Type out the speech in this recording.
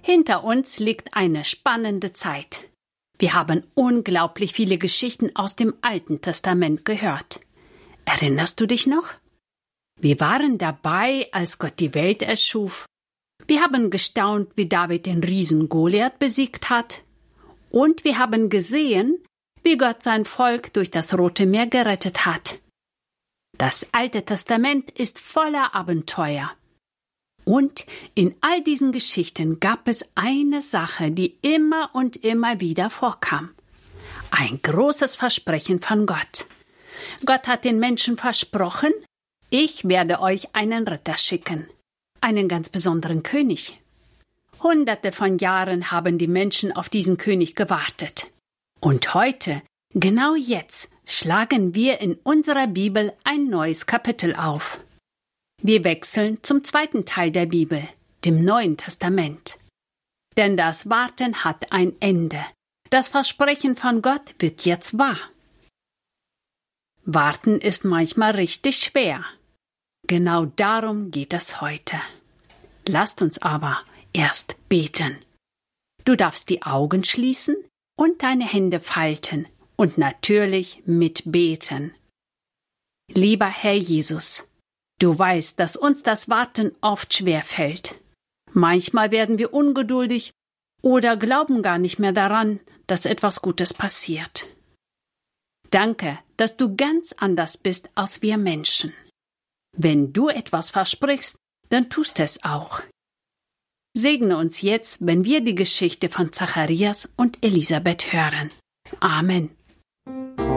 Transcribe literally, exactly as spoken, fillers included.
Hinter uns liegt eine spannende Zeit. Wir haben unglaublich viele Geschichten aus dem Alten Testament gehört. Erinnerst du dich noch? Wir waren dabei, als Gott die Welt erschuf. Wir haben gestaunt, wie David den Riesen Goliath besiegt hat. Und wir haben gesehen, wie Gott sein Volk durch das Rote Meer gerettet hat. Das Alte Testament ist voller Abenteuer. Und in all diesen Geschichten gab es eine Sache, die immer und immer wieder vorkam. Ein großes Versprechen von Gott. Gott hat den Menschen versprochen, ich werde euch einen Ritter schicken, einen ganz besonderen König. Hunderte von Jahren haben die Menschen auf diesen König gewartet. Und heute, genau jetzt, schlagen wir in unserer Bibel ein neues Kapitel auf. Wir wechseln zum zweiten Teil der Bibel, dem Neuen Testament. Denn das Warten hat ein Ende. Das Versprechen von Gott wird jetzt wahr. Warten ist manchmal richtig schwer. Genau darum geht es heute. Lasst uns aber erst beten. Du darfst die Augen schließen und deine Hände falten und natürlich mitbeten. Lieber Herr Jesus, du weißt, dass uns das Warten oft schwer fällt. Manchmal werden wir ungeduldig oder glauben gar nicht mehr daran, dass etwas Gutes passiert. Danke, dass du ganz anders bist als wir Menschen. Wenn du etwas versprichst, dann tust es auch. Segne uns jetzt, wenn wir die Geschichte von Zacharias und Elisabeth hören. Amen.